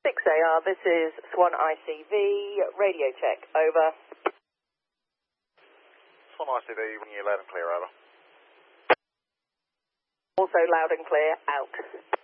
6AR, this is Swan ICV, radio check, over. Swan ICV, ringing you loud and clear, over. Also loud and clear, out.